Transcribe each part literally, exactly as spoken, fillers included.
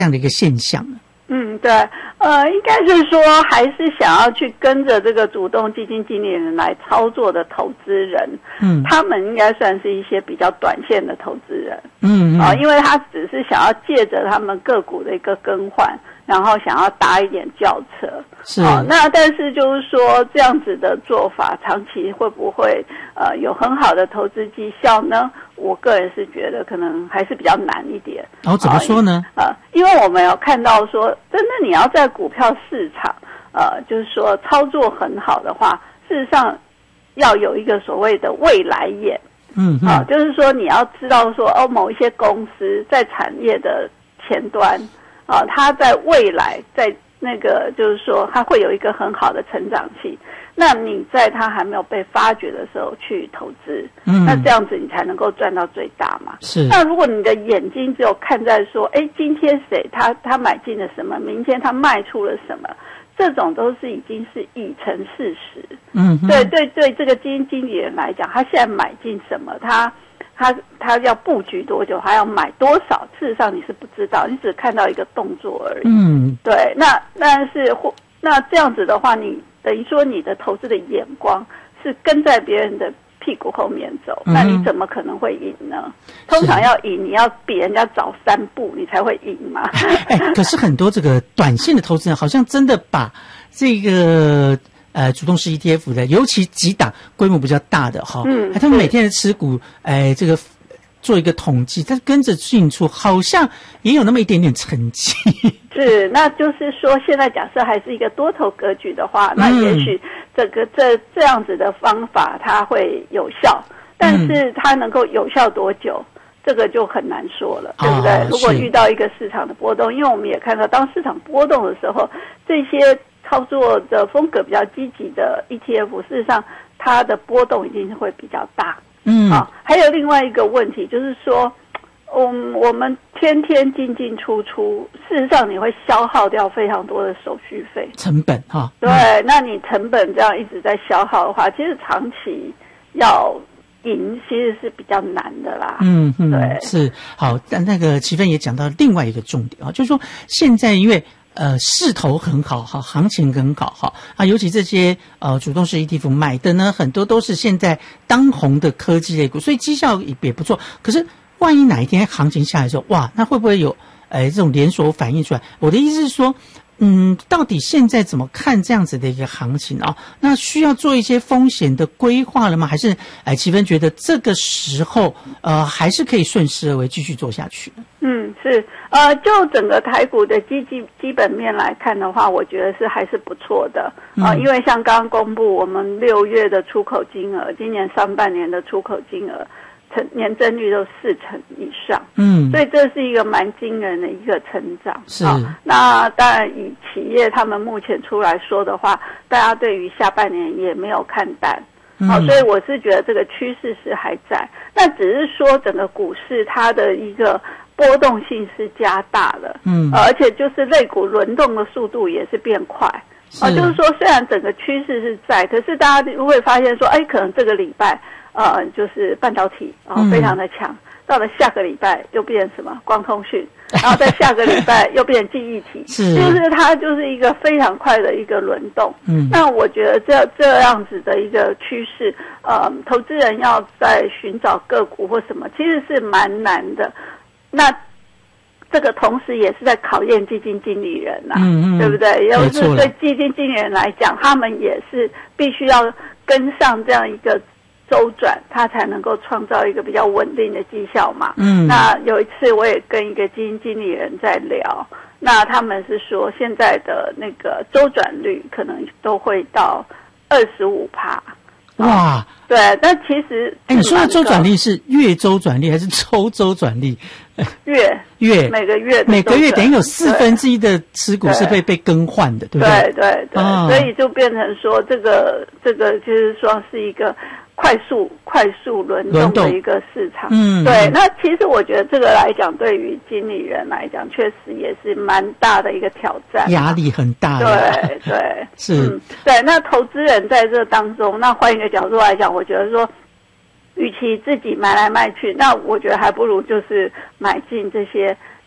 样的一个现象呢？ 嗯，对，呃，应该是说还是想要去跟着这个主动基金经理人来操作的投资人，嗯，他们应该算是一些比较短线的投资人，嗯啊、呃，因为他只是想要借着他们个股的一个更换，然后想要搭一点轿车， 是啊、呃，那但是就是说这样子的做法，长期会不会呃有很好的投资绩效呢？我个人是觉得可能还是比较难一点。 然后、哦、怎么说呢？ 呃，因为我们有看到说，真的你要在股票市场，呃，就是说操作很好的话，事实上要有一个所谓的未来眼，嗯，啊、呃，就是说你要知道说，哦，某一些公司在产业的前端，啊、呃，它在未来在那个就是说它会有一个很好的成长期。那你在它还没有被发掘的时候去投资，嗯，那这样子你才能够赚到最大嘛。 是。 那如果你的眼睛只有看在说，哎，今天谁他他买进了什么，明天他卖出了什么，这种都是已经是已成事实。嗯，对对对，这个基金经理人来讲，他现在买进什么，他他他要布局多久，他要买多少，事实上你是不知道，你只看到一个动作而已。嗯，对。那但是或那这样子的话，你等于说你的投资的眼光是跟在别人的屁股后面走，嗯、那你怎么可能会赢呢？通常要赢，你要比人家早三步，你才会赢嘛。 哎，可是很多这个短线的投资人好像真的把这个呃主动式 E T F 的，尤其几档规模比较大的哈，嗯，他们每天的持股，哎，这个做一个统计，他跟着进出，好像也有那么一点点成绩。 是，那就是说，现在假设还是一个多头格局的话，那也许这个这这样子的方法它会有效，但是它能够有效多久，这个就很难说了，对不对？哦、如果遇到一个市场的波动，因为我们也看到，当市场波动的时候，这些操作的风格比较积极的 E T F， 事实上它的波动一定是会比较大。嗯，啊，还有另外一个问题就是说，嗯，我们天天进进出出，事实上你会消耗掉非常多的手续费成本哈。 对，嗯、那你成本这样一直在消耗的话，其实长期要赢其实是比较难的啦。 嗯嗯， 对， 是好。但那个奇芬也讲到另外一个重点啊，就是说现在因为呃势头很好哈，行情很好哈啊，尤其这些呃主动式 E T F 买的呢，很多都是现在当红的科技类股，所以绩效也也不错。可是万一哪一天行情下来的时候，哇，那会不会有呃这种连锁反应出来？我的意思是说，嗯，到底现在怎么看这样子的一个行情啊？那需要做一些风险的规划了吗？还是哎，奇芬觉得这个时候呃还是可以顺势而为继续做下去？ 嗯，是呃，就整个台股的基基基本面来看的话，我觉得是还是不错的啊、呃嗯，因为像刚刚公布我们六月的出口金额，今年上半年的出口金额。成年增率都四成以上，嗯，所以这是一个蛮惊人的一个成长。 是， 啊、那当然以企业他们目前出来说的话，大家对于下半年也没有看淡，好、嗯啊，所以我是觉得这个趋势是还在，那只是说整个股市它的一个波动性是加大了，嗯、呃，而且就是类股轮动的速度也是变快。啊，就是说，虽然整个趋势是在，可是大家会发现说，哎，可能这个礼拜，呃，就是半导体啊、呃，非常的强、嗯，到了下个礼拜又变什么光通讯，然后在下个礼拜又变记忆体，是，就是它就是一个非常快的一个轮动。嗯，那我觉得这这样子的一个趋势，呃，投资人要在寻找个股或什么，其实是蛮难的。那这个同时也是在考验基金经理人啊，嗯嗯，对不对？也就是对基金经理人来讲，他们也是必须要跟上这样一个周转，他才能够创造一个比较稳定的绩效嘛。嗯，那有一次我也跟一个基金经理人在聊，那他们是说现在的那个周转率可能都会到二十五趴。 哇， 对，但其实， 哎，你说的周转率是月周转率还是周周转率？ 月月每个月每个月等于有四分之一的持股是被被更换的，对不对？对对对、哦，所以就变成说，这个这个就是说是一个快速快速轮动的一个市场。嗯，对。那其实我觉得这个来讲，对于经理人来讲，确实也是蛮大的一个挑战， 压力很大。 对对， 是、 嗯。对，那投资人在这当中，那换一个角度来讲，我觉得说，与其自己买来卖去，那我觉得还不如就是买进这些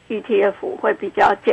E T F 会比较健